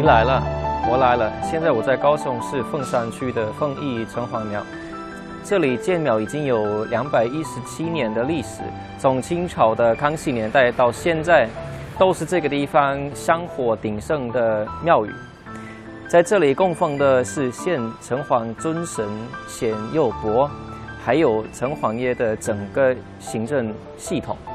来了，我来了。现在我在高雄市凤山区的凤义城隍庙，这里建庙已经有217年的历史，从清朝的康熙年代到现在，都是这个地方香火鼎盛的庙宇。在这里供奉的是现城隍尊神显佑伯，还有城隍爷的整个行政系统。